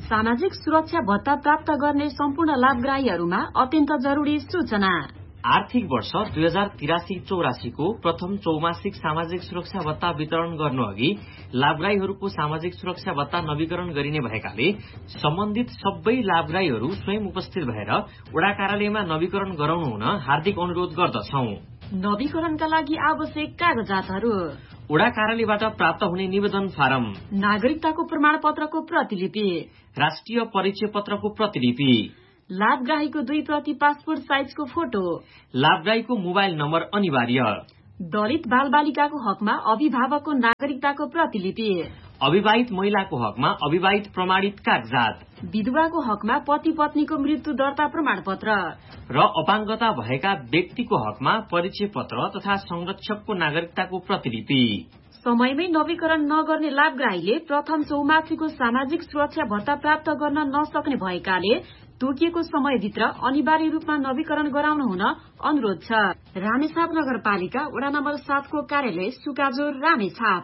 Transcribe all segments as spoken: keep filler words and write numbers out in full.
सामाजिक सुरक्षा भत्ता प्राप्त गर्ने सम्पूर्ण लाभग्राहीहरूमा अत्यन्त जरुरी सूचना। आर्थिक वर्ष दुई हजार तिरासी चौरासी को प्रथम चौमासिक सामाजिक सुरक्षा भत्ता वितरण गर्नु अघि लाभग्राहीहरूको सामाजिक सुरक्षा भत्ता नवीकरण गरिने भएकाले सम्बन्धित सबै लाभग्राहीहरू स्वयं उपस्थित भएर वडा कार्यालयमा नवीकरण गराउनु हुन हार्दिक अनुरोध गर्दछौ। नवीकरणका लागि आवश्यक कागजातहरू: वडा कार्यालयबाट प्राप्त हुने निवेदन फारम, नागरिकताको प्रमाण पत्रको प्रतिलिपि, राष्ट्रिय परिचय पत्रको प्रतिलिपि, लाभग्राहीको दुई प्रति पासपोर्ट साइजको फोटो, लाभग्राहीको मोबाइल नम्बर अनिवार्य, दलित बाल बालिकाको हकमा अभिभावकको नागरिकताको प्रतिलिपि, अविवाहित महिलाको हकमा अविवाहित प्रमाणित कागजात, विधवाको हकमा पति पत्नीको मृत्यु दर्ता प्रमाण पत्र र अपाङ्गता भएका व्यक्तिको हकमा परिचय पत्र तथा संरक्षकको नागरिकताको प्रतिलिपि। समयमै नवीकरण नगर्ने लाभग्राहीले प्रथम चौमासीको सामाजिक सुरक्षा भत्ता प्राप्त गर्न नसक्ने भएकाले तोकिएको समयभित्र अनिवार्य रूपमा नवीकरण गराउनु हुन अनुरोध छ। रामेछाप नगरपालिका वडा नम्बर सातको कार्यालय सुकाजोर रामेछाप।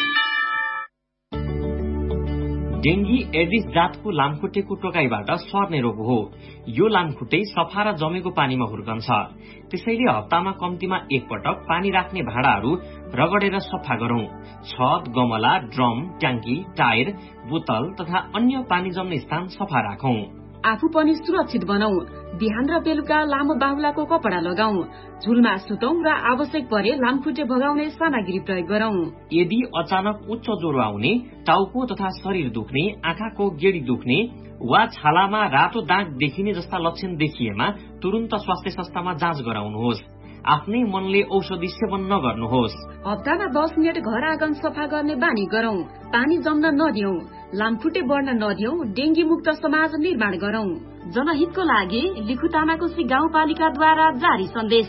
डेंगी एडिस जातको लामखुट्टेको टोकाईबाट सर्ने रोग हो। यो लामखुट्टे सफा र जमेको पानीमा हुर्कन्छ। त्यसैले हप्तामा कम्तीमा एक पटक पानी राख्ने भाँडाहरू रगडेर सफा गरौं। छत, गमला, ड्रम, ट्याङ्की, टायर, बोतल तथा अन्य पानी जम्ने स्थान सफा राखौं। आफू पनि सुरक्षित बनाऊ। बिहान र बेलुका लामो बाहुलाको कपडा लगाऊ। झुलमा सुतौं र आवश्यक परे लामखुट्टे भगाउने सामग्री प्रयोग गरौं। यदि अचानक उच्च ज्वरो आउने, टाउको तथा शरीर दुख्ने, आँखाको गेडी दुख्ने वा छालामा रातो दाग देखिने जस्ता लक्षण देखिएमा तुरन्त स्वास्थ्य संस्थामा जाँच गराउनुहोस्। आफ्नै मनले औषधि सेवन नगर्नुहोस्। हप्तामा दस मिनट घर आँगन सफा गर्ने बानी गरौं। पानी जम्न नदियौं। लामखुट्टे बढ्न नदियौं। डेंगी मुक्त समाज निर्माण गरौं। जनहितको लागि लिखु तामाकोशी गाउँपालिकाद्वारा जारी सन्देश।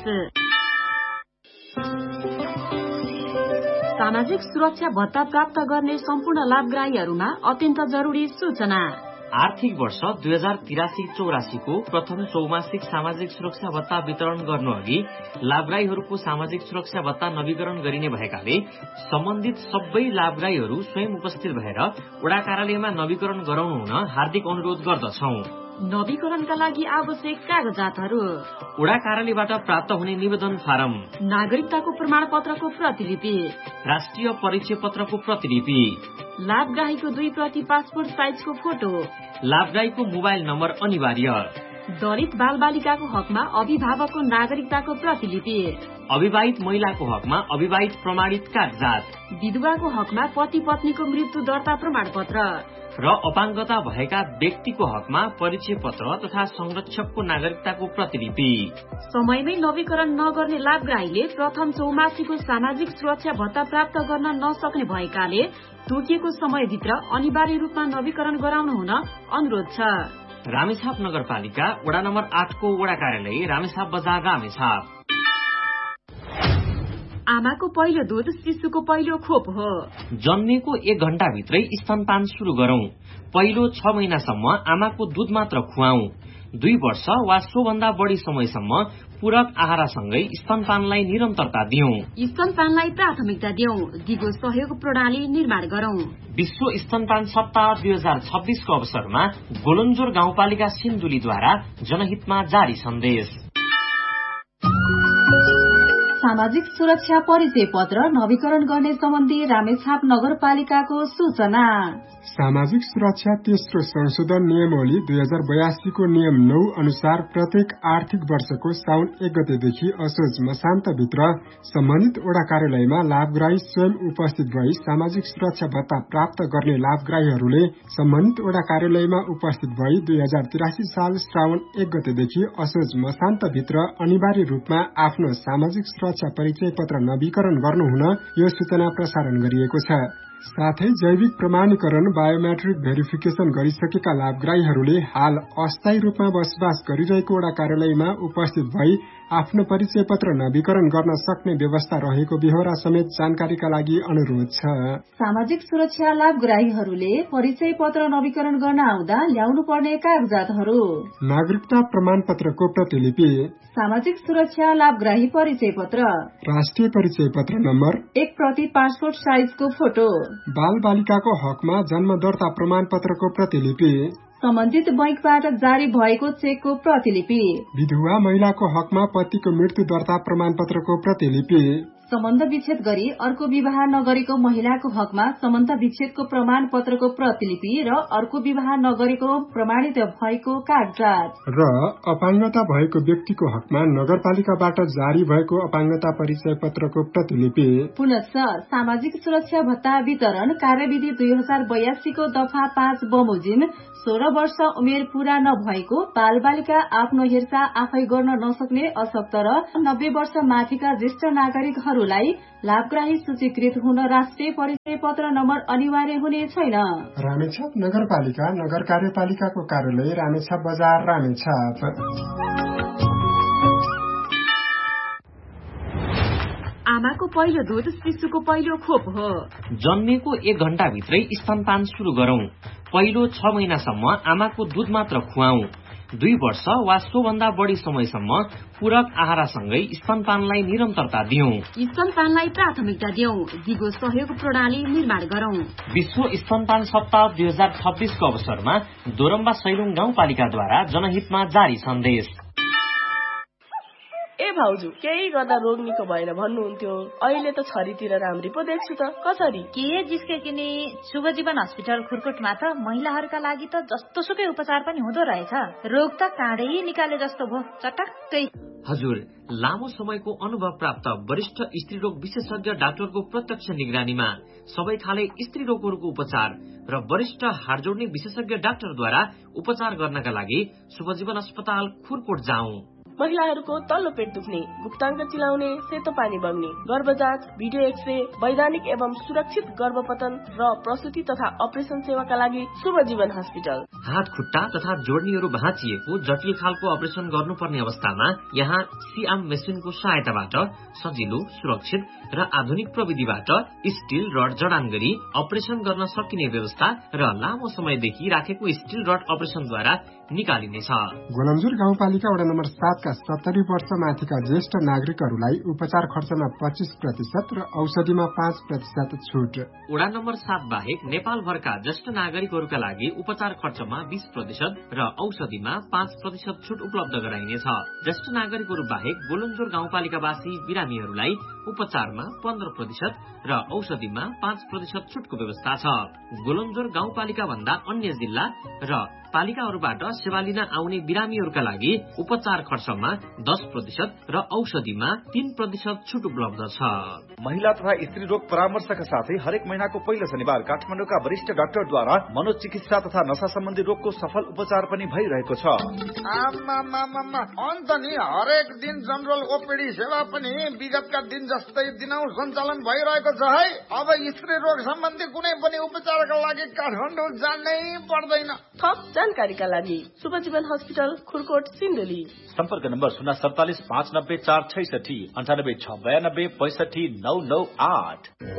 सामाजिक सुरक्षा भत्ता प्राप्त गर्ने सम्पूर्ण लाभग्राहीहरूमा अत्यन्त जरुरी सूचना। आर्थिक वर्ष दुई हजार तिरासी चौरासी को प्रथम चौमासिक सामाजिक सुरक्षा भत्ता वितरण गर्नु अघि लाभग्राहीहरूको सामाजिक सुरक्षा भत्ता नवीकरण गरिने भएकाले सम्बन्धित सबै लाभग्राहीहरू स्वयं उपस्थित भएर वडा कार्यालयमा नवीकरण गराउनु हुन हार्दिक अनुरोध गर्दछौ। नवीकरणका लागि आवश्यक कागजातहरू: वडा कार्यालयबाट प्राप्त हुने निवेदन फारम, नागरिकताको प्रमाण पत्रको प्रतिलिपि, राष्ट्रिय परिचय पत्रको प्रतिलिपि, लाभग्राहीको दुई प्रति पासपोर्ट साइजको फोटो, लाभग्राहीको मोबाइल नम्बर अनिवार्य, दलित बाल बालिकाको हकमा अभिभावकको नागरिकताको प्रतिलिपि, अविवाहित महिलाको हकमा अविवाहित प्रमाणित कागजात, विधवाको हकमा पति पत्नीको मृत्यु दर्ता प्रमाण पत्र र अपाङ्गता भएका व्यक्तिको हकमा परिचय पत्र तथा संरक्षकको नागरिकताको प्रतिलिपि। समयमै नवीकरण नगर्ने लाभग्राहीले प्रथम चौमासीको सामाजिक सुरक्षा भत्ता प्राप्त गर्न नसक्ने भएकाले तोकिएको समयभित्र अनिवार्य रूपमा नवीकरण गराउनु हुन अनुरोध छ। रामेछाप नगरपालिका वडा नम्बर आठको वडा कार्यालय रामेछाप बजार रामेछाप। आमाको पहिलो दूध शिशुको पहिलो खोप हो। जन्मेको एक घण्टा भित्रै स्तनपान शुरू गरौं। पहिलो छ महिनासम्म आमाको दूध मात्र खुवाऊ। दुई वर्ष वा सोभन्दा बढी समयसम्म पूरक आहारसँगै स्तनपानलाई निरन्तरता दियौं। स्तनपानलाई प्राथमिकता दियौं। दिगो सहयोग प्रणाली निर्माण गरौं। विश्व स्तनपान सप्ताह दुई हजार छब्बीस को अवसरमा गोलन्जोर गाउँपालिका सिन्धुलीद्वारा जनहितमा जारी सन्देश। सामाजिक सुरक्षा परिचय पत्र नवीकरण गर्ने सम्बन्धी रामेछाप नगरपालिकाको सूचना। सामाजिक सुरक्षा तेस्रो संशोधन नियमावली दुई हजार बयासी को नियम नौ अनुसार प्रत्येक आर्थिक वर्षको साउन एक गतेदेखि असोज मसान्तभित्र सम्बन्धित वडा कार्यालयमा लाभग्राही स्वयं उपस्थित भई सामाजिक सुरक्षा भत्ता प्राप्त गर्ने लाभग्राहीहरूले सम्बन्धित वडा कार्यालयमा उपस्थित भई दुई हजार तिरासी साल श्रावण एक गतेदेखि असोज मसान्तभित्र अनिवार्य रूपमा आफ्नो सामाजिक सुरक्षा परिचय पत्र नवीकरण गर्नुहुन यो सूचना प्रसारण गरिएको छ। साथै जैविक प्रमाणीकरण बायोमेट्रिक भेरिफिकेशन गरिसकेका लाभग्राहीहरूले हाल अस्थायी रूपमा बसोबास गरिरहेको वडा कार्यालयमा उपस्थित भई आफ्नो परिचय पत्र नवीकरण गर्न सक्ने व्यवस्था रहेको बेहोरा समेत जानकारीका लागि अनुरोध छ। सामाजिक सुरक्षा लाभग्राहीहरूले परिचय पत्र नवीकरण गर्न आउँदा ल्याउनु पर्ने कागजातहरू: नागरिकता प्रमाण पत्रको प्रतिलिपि, सामाजिक सुरक्षा लाभग्राही परिचय पत्र, राष्ट्रिय परिचय पत्र नम्बर, एक प्रति पासपोर्ट साइजको फोटो, बाल बालिकाको हकमा जन्म दर्ता प्रमाण पत्रको प्रतिलिपि, सम्बन्धित बैंकबाट जारी भएको चेकको प्रतिलिपि, विधवा महिलाको हकमा पतिको मृत्यु दर्ता प्रमाण पत्रको प्रतिलिपि, सम्बन्ध विच्छेद गरी अर्को विवाह नगरेको महिलाको हकमा सम्बन्ध विच्छेदको प्रमाण पत्रको प्रतिलिपि र अर्को विवाह नगरेको प्रमाणित भएको कागजात र अपाङ्गता भएको व्यक्तिको हकमा नगरपालिकाबाट जारी भएको अपाङ्गता परिचय पत्रको प्रतिलिपि। पुनश्च सामाजिक सुरक्षा भत्ता वितरण कार्यविधि दुई हजार बयासीको दफा पाँच बमोजिम सोह्र वर्ष उमेर पूरा नभएको बाल बालिका आफ्नो हेरचाह आफै गर्न नसक्ने अशक्त र नब्बे वर्ष माथिका ज्येष्ठ नागरिकहरूलाई लाभग्राही सूचीकृत हुन राष्ट्रिय परिचय पत्र नम्बर अनिवार्य हुने छैन। रामेछाप नगरपालिका नगर कार्यपालिकाको कार्यालय रामेछाप बजार रामेछाप। आमाको पहिलो दूध शिशुको पहिलो खोप हो। जन्मेको एक घण्टा भित्रै स्तनपान शुरू गरौं। पहिलो छ महिनासम्म आमाको दूध मात्र खुवाऊ। दुई वर्ष वा सोभन्दा बढ़ी समयसम्म पूरक आहारसँगै स्तनपानलाई निरन्तरता दियौं। स्तनपानलाई प्राथमिकता दियौं। दिगो सहयोग प्रणाली निर्माण गरौं। विश्व स्तनपान सप्ताह दुई हजार छब्बीसको अवसरमा दोरम्बा सैलुङ गाउँपालिकाद्वारा जनहितमा जारी सन्देश। ए भाउजू केही गर्दा रोग निको भएन भन्नुहुन्थ्यो, अहिले त छरीतिर राम्री पो देख्छु त। कसरी? के जिस्के किने शुभ जीवन हस्पिटल खुरकोटमा त महिलाहरूका लागि त जस्तो सुकै उपचार पनि हुँदो रहेछ। रोग त काँडै निकाले जस्तो भो चटक्कै। हजुर, लामो समयको अनुभव प्राप्त वरिष्ठ स्त्री रोग विशेषज्ञ डाक्टरको प्रत्यक्ष निगरानीमा सबै खाले स्त्री रोगहरूको उपचार र वरिष्ठ हाड जोड्ने विशेषज्ञ डाक्टरद्वारा उपचार गर्नका लागि शुभजीवन अस्पताल खुरकोट जाउँ। महिलाहरूको तल्लो पेट दुख्ने, गुप्ताङ्ग चिलाउने, सेतो पानी बग्ने, गर्भजाँच, भिडियो एक्सरे, वैधानिक एवं सुरक्षित गर्भपतन र प्रसुति तथा अपरेसन सेवाका लागि शुभ जीवन हस्पिटल। हात खुट्टा तथा जोड्नीहरू भाँचिएको जटिल खालको अपरेसन गर्नुपर्ने अवस्थामा यहाँ सिआम मेसिनको सहायताबाट सजिलो, सुरक्षित र आधुनिक प्रविधिबाट स्टील रड जडान गरी अपरेसन गर्न सकिने व्यवस्था र लामो समयदेखि राखेको स्टील रड अपरेसनद्वारा निकालिनेछ। गोलन्जुर गाउँपालिका वडा नम्बर सातका सत्तरी वर्ष माथिका ज्येष्ठ नागरिकहरूलाई उपचार खर्चमा पच्चीस प्रतिशत र औषधिमा पाँच प्रतिशत छुट। वडा नम्बर सात बाहेक नेपालभरका ज्येष्ठ नागरिकहरूका लागि उपचार खर्चमा बीस प्रतिशत र औषधिमा पाँच प्रतिशत छुट उपलब्ध गराइनेछ। ज्येष्ठ नागरिकहरू बाहेक गोलन्जुर गाउँपालिकावासी बिरामीहरूलाई उपचारमा पन्ध्र प्रतिशत र औषधिमा पाँच प्रतिशत छुटको व्यवस्था छ। गोलन्जुर गाउँपालिका भन्दा अन्य जिल्ला र पालिकाहरूबाट सेवा लिन आउने बिरामीहरूका लागि उपचार खर्चमा दस प्रतिशत र औषधिमा तीन प्रतिशत छुट उपलब्ध छ। महिला तथा स्त्री रोग परामर्शका साथै हरेक महिनाको पहिलो शनिबार काठमाडौँका वरिष्ठ डाक्टरद्वारा मनोचिकित्सा तथा नशा सम्बन्धी रोगको सफल उपचार पनि भइरहेको छ। अन्त नि हरेक दिन जनरल ओपीडी सेवा पनि विगतका दिन जस्तै दिनौ सञ्चालन भइरहेको छ है। अब स्त्री रोग सम्बन्धी कुनै पनि उपचारका लागि काठमाडौँ जानै पर्दैन। थप जानकारीका लागि शुभ जीवन हस्पिटल खुरकोट सिन्धुली। सम्पर्क नम्बर शून्य सडतालिस पाँच नब्बे चार छैसठी अन्ठानब्बे छ बयानब्बे पैसठी नौ नौ आठ।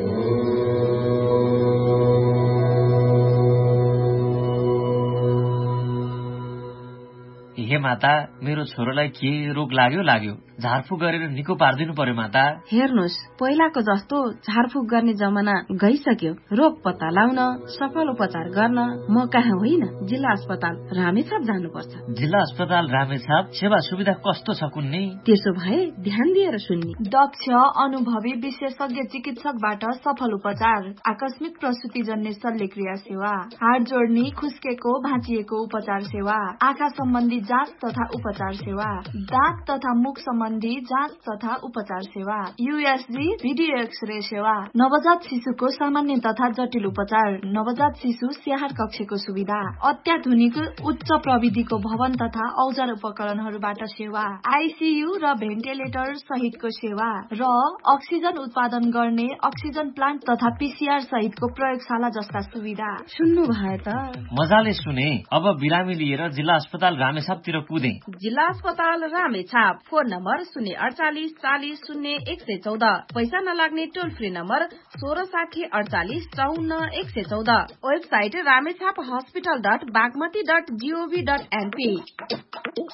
हे माता, मेरो छोरोलाई के रोग लाग्यो लाग्यो झारफुक गरेर निको पारिदिनु पर्यो माता। हेर्नुहोस्, पहिलाको जस्तो झारफुक गर्ने जमाना गइसक्यो। रोग पत्ता लाउन, सफल उपचार गर्न म कहाँ होइन, जिल्ला अस्पताल रामेछाप जानुपर्छ। जिल्ला अस्पताल रामेछाप सेवा सुविधा कस्तो छ कुन्नी? त्यसो भए ध्यान दिएर सुन्नी। दक्ष अनुभवी विशेषज्ञ चिकित्सकबाट सफल उपचार, आकस्मिक प्रसुति जन्य शल्यक्रिया सेवा, हाड जोड्ने, खुस्केको भाँचिएको उपचार सेवा, आँखा सम्बन्धी जाँच तथा उपचार सेवा, दाँत तथा मुख सम्बन्धी जाँच तथा उपचार सेवा, यूएसजी भिडियो एक्सरे सेवा, नवजात शिशुको सामान्य तथा जटिल उपचार, नवजात शिशु स्याहार कक्षको सुविधा, अत्याधुनिक उच्च प्रविधिको भवन तथा औजार उपकरणहरूबाट सेवा, आईसीयू र भेन्टिलेटर सहितको सेवा र अक्सिजन उत्पादन गर्ने अक्सिजन प्लान्ट तथा पीसीआर सहितको प्रयोगशाला जस्ता सुविधा। सुन्नु भए त? मजाले सुने। अब बिरामी लिएर जिल्ला अस्पताल रामेछापतिर कुदे। जिल्ला अस्पताल रामेछाप। फोन नम्बर शून्य अडचालिस चालिस शून्य एक सय चौध। पैसा नलाग्ने टोल फ्री नम्बर सोह्र साठी अडचालिस चौन्न एक सय चौध। Website Ramechhap hospital dot Bagmati dot gov dot NP.